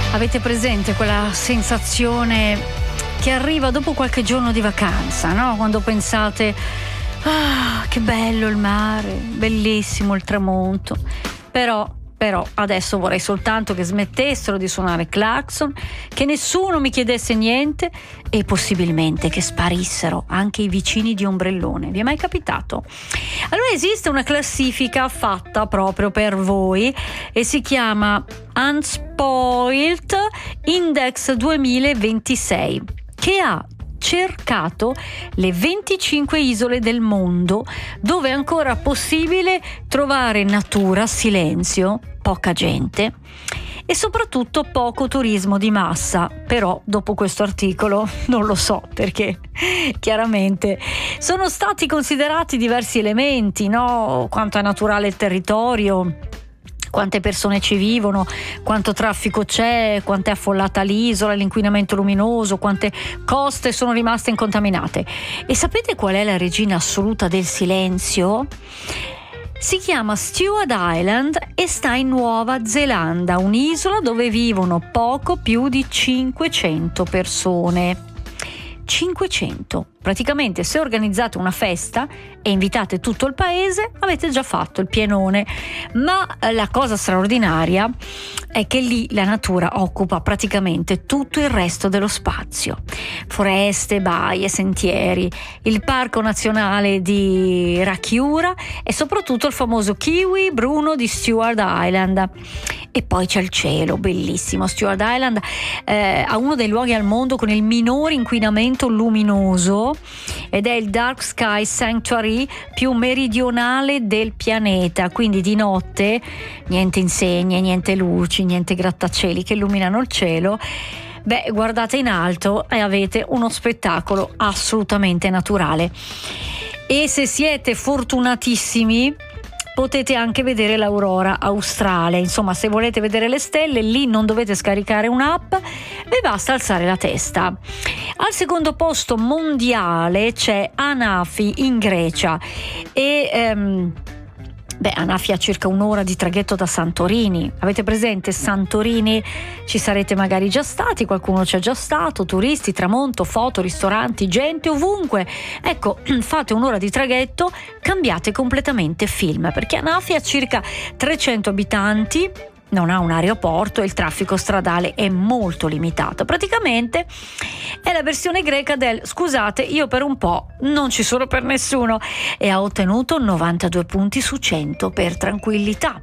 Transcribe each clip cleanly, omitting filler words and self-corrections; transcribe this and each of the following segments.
Avete presente quella sensazione che arriva dopo qualche giorno di vacanza, no? Quando pensate, che bello il mare, bellissimo il tramonto, però adesso vorrei soltanto che smettessero di suonare clacson, che nessuno mi chiedesse niente e possibilmente che sparissero anche i vicini di ombrellone. Vi è mai capitato? Allora esiste una classifica fatta proprio per voi e si chiama Unspoiled Index 2026, che ha cercato le 25 isole del mondo dove è ancora possibile trovare natura, silenzio, poca gente e soprattutto poco turismo di massa. Però dopo questo articolo non lo so, perché chiaramente sono stati considerati diversi elementi, no? Quanto è naturale il territorio, quante persone ci vivono, quanto traffico c'è, quanto è affollata l'isola, l'inquinamento luminoso, quante coste sono rimaste incontaminate. E sapete qual è la regina assoluta del silenzio? Si chiama Stewart Island e sta in Nuova Zelanda, un'isola dove vivono poco più di 500 persone. 500. Praticamente se organizzate una festa e invitate tutto il paese avete già fatto il pienone, ma la cosa straordinaria è che lì la natura occupa praticamente tutto il resto dello spazio: foreste, baie, sentieri, il parco nazionale di Rakiura e soprattutto il famoso kiwi bruno di Stewart Island. E poi c'è il cielo, bellissimo. Stewart Island ha uno dei luoghi al mondo con il minore inquinamento luminoso ed è il Dark Sky Sanctuary più meridionale del pianeta, quindi di notte niente insegne, niente luci, niente grattacieli che illuminano il cielo. Beh, guardate in alto e avete uno spettacolo assolutamente naturale. E se siete fortunatissimi potete anche vedere l'aurora australe. Insomma, se volete vedere le stelle, lì non dovete scaricare un'app, vi basta alzare la testa. Al secondo posto mondiale c'è Anafi in Grecia e Anafi ha circa un'ora di traghetto da Santorini. Avete presente Santorini? Ci sarete magari già stati, qualcuno c'è già stato, turisti, tramonto, foto, ristoranti, gente ovunque. Ecco, fate un'ora di traghetto, cambiate completamente film, perché Anafi ha circa 300 abitanti, non ha un aeroporto e il traffico stradale è molto limitato. Praticamente è la versione greca del scusate, io per un po' non ci sono per nessuno, e ha ottenuto 92 punti su 100 per tranquillità.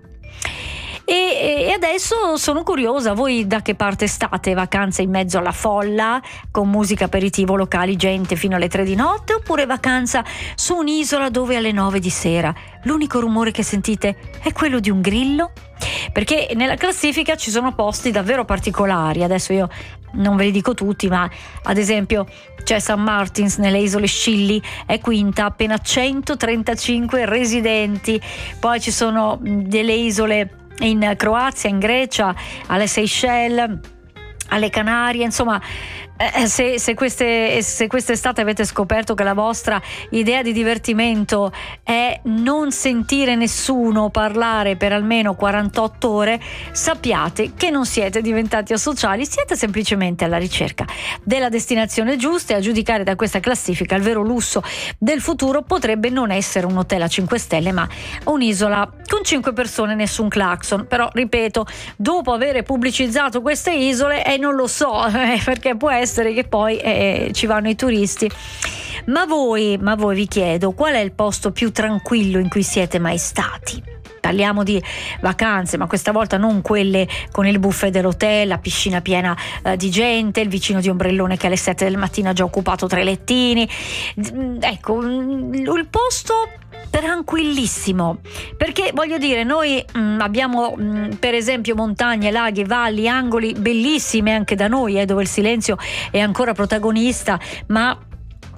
E adesso sono curiosa, voi da che parte state? Vacanze in mezzo alla folla con musica, aperitivo, locali, gente fino alle 3 di notte, oppure vacanza su un'isola dove alle 9 di sera l'unico rumore che sentite è quello di un grillo? Perché nella classifica ci sono posti davvero particolari. Adesso io non ve li dico tutti, ma ad esempio c'è St. Martin's nelle isole Scilly, è quinta, appena 135 residenti. Poi ci sono delle isole in Croazia, in Grecia, alle Seychelles, alle Canarie. Insomma, se quest'estate avete scoperto che la vostra idea di divertimento è non sentire nessuno parlare per almeno 48 ore, sappiate che non siete diventati asociali, siete semplicemente alla ricerca della destinazione giusta, e a giudicare da questa classifica il vero lusso del futuro potrebbe non essere un hotel a 5 stelle, ma un'isola con 5 persone, nessun clacson. Però ripeto, dopo aver pubblicizzato queste isole non lo so, perché può essere che poi ci vanno i turisti. Ma voi vi chiedo, qual è il posto più tranquillo in cui siete mai stati? Parliamo di vacanze, ma questa volta non quelle con il buffet dell'hotel, la piscina piena di gente, il vicino di ombrellone che alle 7 del mattino ha già occupato 3 lettini. Ecco, il posto tranquillissimo, perché voglio dire, noi abbiamo per esempio montagne, laghi, valli, angoli bellissime anche da noi, dove il silenzio è ancora protagonista, ma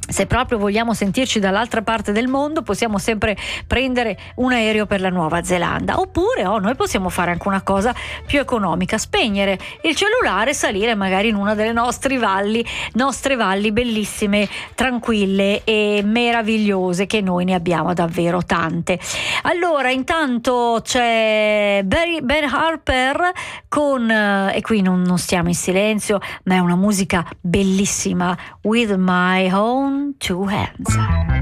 se proprio vogliamo sentirci dall'altra parte del mondo, possiamo sempre prendere un aereo per la Nuova Zelanda, oppure noi possiamo fare anche una cosa più economica: spegnere il cellulare e salire magari in una delle nostre valli bellissime, tranquille e meravigliose, che noi ne abbiamo davvero tante. Allora, intanto c'è Ben Harper con e qui non stiamo in silenzio, ma è una musica bellissima, With My Own Two Hands.